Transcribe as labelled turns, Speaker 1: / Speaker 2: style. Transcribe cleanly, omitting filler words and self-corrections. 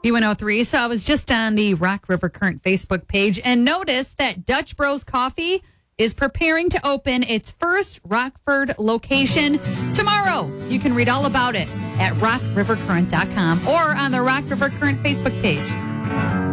Speaker 1: B103. So I was just on the Rock River Current Facebook page and noticed that Dutch Bros Coffee is preparing to open its first Rockford location tomorrow. You can read all about it at rockrivercurrent.com or on the Rock River Current Facebook page.